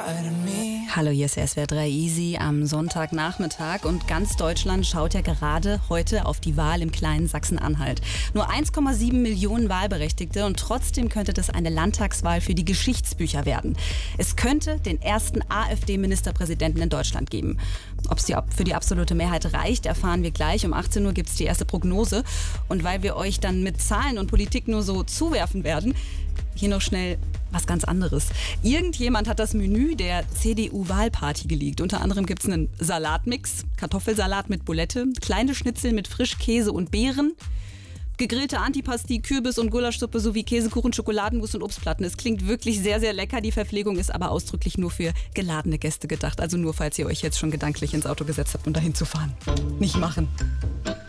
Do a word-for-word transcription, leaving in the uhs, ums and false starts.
Hallo, hier ist S W R drei Easy am Sonntagnachmittag und ganz Deutschland schaut ja gerade heute auf die Wahl im kleinen Sachsen-Anhalt. Nur eins Komma sieben Millionen Wahlberechtigte und trotzdem könnte das eine Landtagswahl für die Geschichtsbücher werden. Es könnte den ersten AfD-Ministerpräsidenten in Deutschland geben. Ob es für die absolute Mehrheit reicht, erfahren wir gleich. Um achtzehn Uhr gibt es die erste Prognose. Und weil wir euch dann mit Zahlen und Politik nur so zuwerfen werden, hier noch schnell was ganz anderes. Irgendjemand hat das Menü der C D U-Wahlparty geleakt. Unter anderem gibt es einen Salatmix, Kartoffelsalat mit Bulette, kleine Schnitzel mit Frischkäse und Beeren, gegrillte Antipasti, Kürbis- und Gulaschsuppe sowie Käsekuchen, Schokoladenmus und Obstplatten. Es klingt wirklich sehr, sehr lecker. Die Verpflegung ist aber ausdrücklich nur für geladene Gäste gedacht. Also nur, falls ihr euch jetzt schon gedanklich ins Auto gesetzt habt, um dahin zu fahren. Nicht machen.